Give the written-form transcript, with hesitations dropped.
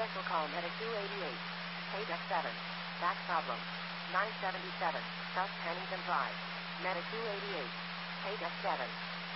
Special call Meta 288. Page F7. Back problem. 977. South Pennington Drive. Meta 288. Page F7.